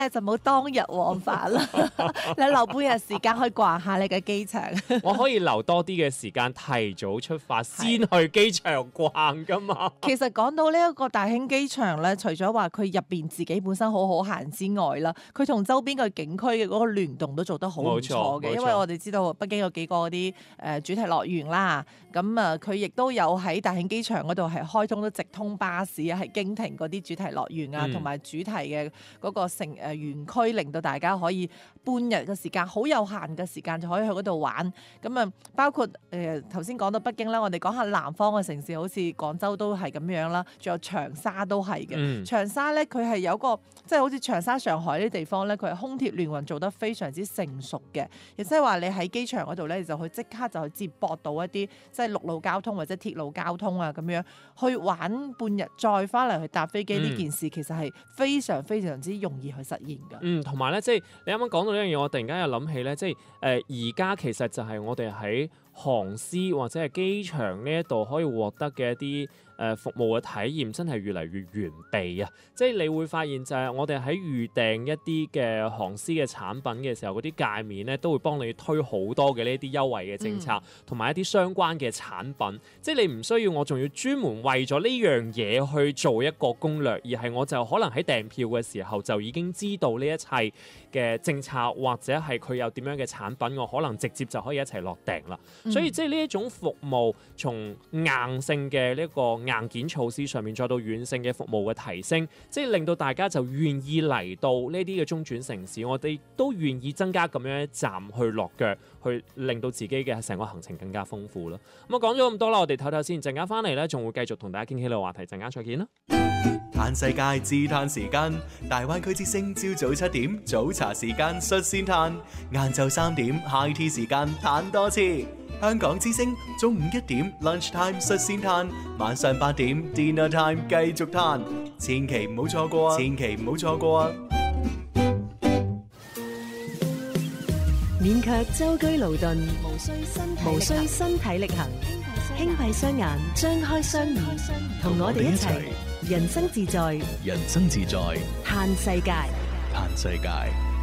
就冇當日往返啦，你留半日時間去逛下你嘅機場。 我可以留多啲嘅時間提早出發，先去機場逛噶嘛。 其實講到呢一個大興機場咧，除咗話佢入邊自己本身好好行之外啦，佢同周邊嘅景區嘅嗰個聯動都做得好唔錯嘅。因為我哋知道北京有幾個嗰啲主題樂園啦，咁啊佢亦都有喺大興機場嗰度係開通咗直通巴士啊，係經停嗰啲主題樂園啊，同埋主題嘅嗰個園區，令到大家可以半日嘅時間，好有限嘅時間就可以去嗰度玩。咁啊，包括頭先講到北京啦，我哋講下南方嘅城市，好似廣州都係咁樣啦，仲有長沙都係嘅。長沙咧，佢係有個即係好似長沙、上海呢啲地方咧，佢係空鐵聯運做得非常之成熟嘅，亦即係話你喺機場嗰度咧，就去即刻就去接駁到一啲即係陸路交通或者鐵路交通啊，咁樣去玩半日，再翻嚟去搭飛機呢件事，其實係非常非常之容易去實現㗎。 同埋咧，即係你啱啱講到呢樣嘢，我突然間又諗起咧，即係而家其實就係我哋喺航司或者係機場呢一度可以獲得嘅一啲服務嘅體驗真係越嚟越完備啊！即係你會發現就係我哋喺預訂一啲嘅航司嘅產品嘅時候，嗰啲界面咧都會幫你推好多嘅呢啲優惠嘅政策，同埋一啲相關嘅產品。即係你唔需要我仲要專門為咗呢樣嘢去做一個攻略，而係我就可能喺訂票嘅時候就已經知道呢一切嘅政策，或者係佢有點樣嘅產品，我可能直接就可以一齊落訂啦。所以即係呢一種服務，從硬性嘅呢個硬件措施上面，再到軟性嘅服務嘅提升，即係令到大家就願意嚟到呢啲嘅中轉城市，我哋都願意增加咁樣一站去落腳，去令到自己嘅成個行程更加豐富啦。咁啊講咗咁多啦，我哋唞唞先，陣間翻嚟咧，仲會繼續同大家傾起呢個話題，陣間再見啦。 嘆世界自嘆時間，大灣區之聲朝早7點早茶時間率先嘆，晏晝3點 high tea 時間嘆多次。香港之聲中午1點 lunch time 率先嘆，晚上8點 dinner time 繼續嘆，千祈唔好錯過啊！千祈唔好錯過啊！ 免卻舟車勞頓，無需身體力行，輕閉雙眼，張開雙耳，同我哋一齊人生自在， 人生自在， 嘆世界， 嘆世界。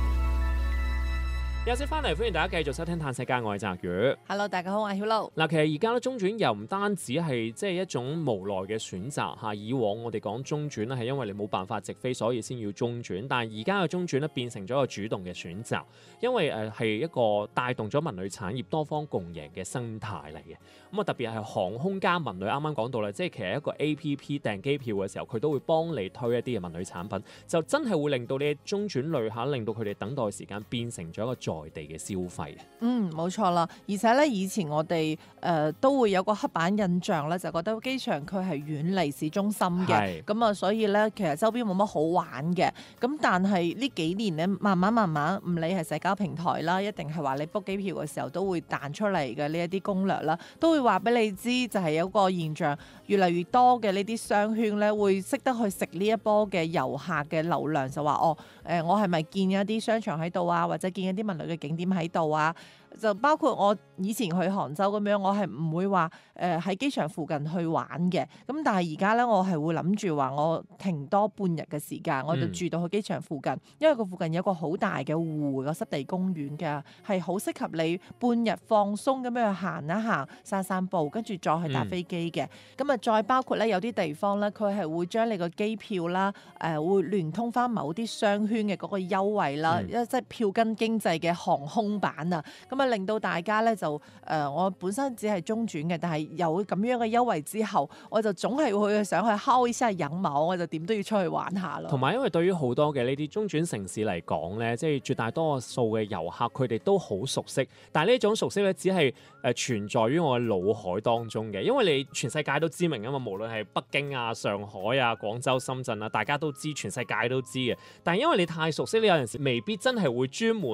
休息翻嚟，歡迎大家繼續收聽《嘆世界》，我係澤宇。 Hello， 大家好，我係曉露。 嗱，其實而家咧中轉又唔單止係即係一種無奈嘅選擇嚇。以往我哋講中轉咧係因為你冇辦法直飛，所以先要中轉。但係而家嘅中轉咧變成咗一個主動嘅選擇，因為係一個帶動咗文旅產業多方共贏嘅生態嚟嘅。咁啊特別係航空加文旅，啱啱講到啦，即係其實一個 APP 訂機票嘅時候，佢都會幫你推一啲嘅文旅產品，就真係會令到你中轉旅客令到佢哋等待時間變成咗一個在地嘅消費。 冇錯啦，而且咧以前我哋都會有個刻板印象咧，就覺得機場佢係遠離市中心嘅，咁啊所以咧其實周邊冇乜好玩嘅。咁但係呢幾年咧，慢慢唔理係社交平台啦，一定係話你 book 機票嘅時候都會彈出嚟嘅呢一啲攻略啦，都會話俾你知，就係有個現象，越嚟越多嘅呢啲商圈咧會識得去食呢一波嘅遊客嘅流量，就話我係咪見一啲商場喺度啊，或者見一啲文旅嘅景點喺度啊？就包括我以前去杭州咁樣，我係唔會話喺機場附近去玩嘅。咁但係而家咧，我係會諗住話我停多半日嘅時間，我就住到去機場附近，因為佢附近有個好大嘅湖，個濕地公園嘅，係好適合你半日放鬆咁樣去行一行、散散步，跟住再去搭飛機嘅。咁啊，再包括咧有啲地方咧，佢係會將你個機票啦，會聯通翻某啲商圈嘅嗰個優惠啦，即係票根經濟嘅航空版啊。咁啊，令到大家咧就我本身只係中轉嘅，但係有咁樣嘅優惠之後，我就總係會想去敲一下人毛，我就點都要出去玩下咯。 同埋因為對於好多嘅呢啲中轉城市嚟講咧，即係絕大多數嘅遊客佢哋都好熟悉，但係呢種熟悉咧只係存在於我嘅腦海當中嘅，因為你全世界都知名啊嘛，無論係北京啊、上海啊、廣州、深圳啊，大家都知，全世界都知嘅。但係因為你太熟悉，你有陣時未必真係會專門 set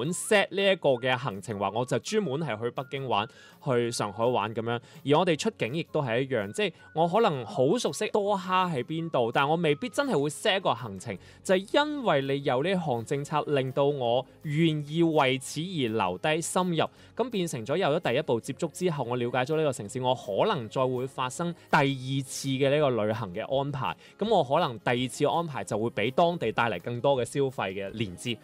set 呢一個嘅行程，話我就專門係去北京玩、去上海玩咁樣。而我哋出境亦都係一樣，即係我可能好熟悉多哈喺邊度，但我未必真係會 set 一個行程，就係因為你有呢項政策，令到我願意為此而留低深入，咁變成咗有咗第一步接觸之後，我了解咗呢個城市，我可能再會發生第二次嘅呢個旅行嘅安排，咁我可能第二次安排就會俾當地帶嚟更多嘅消費嘅連接，